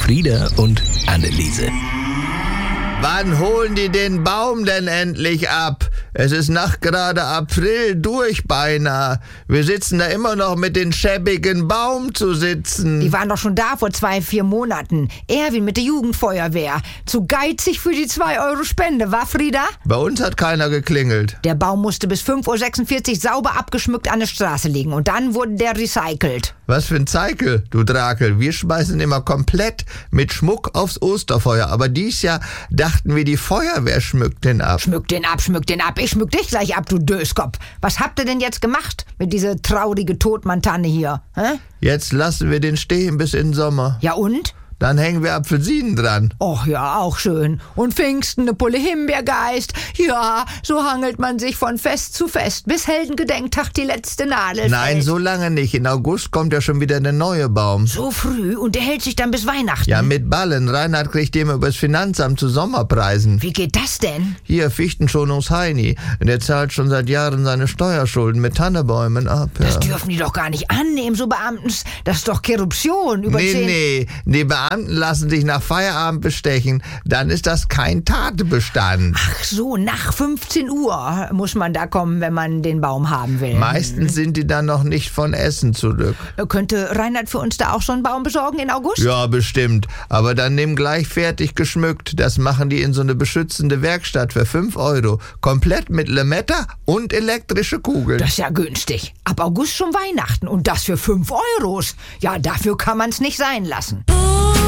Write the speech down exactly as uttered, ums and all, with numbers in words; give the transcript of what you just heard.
Frieda und Anneliese. Wann holen die den Baum denn endlich ab? Es ist nachgerade April durch beinahe. Wir sitzen da immer noch mit den schäbigen Baum zu sitzen. Die waren doch schon da vor zwei, vier Monaten. Erwin mit der Jugendfeuerwehr. Zu geizig für die zwei Euro Spende, wa Frieda? Bei uns hat keiner geklingelt. Der Baum musste bis fünf Uhr sechsundvierzig sauber abgeschmückt an der Straße liegen und dann wurde der recycelt. Was für ein Zeikel, du Drakel. Wir schmeißen immer komplett mit Schmuck aufs Osterfeuer. Aber dies Jahr dachten wir, die Feuerwehr schmückt den ab. Schmück den ab, schmück den ab. Ich schmück dich gleich ab, du Döskopf. Was habt ihr denn jetzt gemacht mit dieser traurige Todmantanne hier? Hä? Jetzt lassen wir den stehen bis in den Sommer. Ja und? Dann hängen wir Apfelsinen dran. Och ja, auch schön. Und Pfingsten eine Pulle Himbeergeist. Ja, so hangelt man sich von Fest zu Fest, bis Heldengedenktag die letzte Nadel Nein, fällt. so lange nicht. In August kommt ja schon wieder der neue Baum. So früh? Und der hält sich dann bis Weihnachten? Ja, mit Ballen. Reinhard kriegt immer übers Finanzamt zu Sommerpreisen. Wie geht das denn? Hier, Fichtenschonungsheini. Der zahlt schon seit Jahren seine Steuerschulden mit Tannebäumen ab. Ja. Das dürfen die doch gar nicht annehmen, so Beamtens. Das ist doch Korruption. Über Nee, zehn nee. Die Beamten lassen sich nach Feierabend bestechen. Dann ist das kein Tatbestand. Ach so, nach fünfzehn Uhr muss man da kommen, wenn man den Baum haben will. Meistens sind die dann noch nicht von Essen zurück. Könnte Reinhard für uns da auch schon einen Baum besorgen in August? Ja, bestimmt. Aber dann nimm gleich fertig geschmückt. Das machen die in so eine beschützende Werkstatt für fünf Euro. Komplett mit Lemetta und elektrische Kugeln. Das ist ja günstig. Ab August schon Weihnachten und das für fünf Euros. Ja, dafür kann man's nicht sein lassen.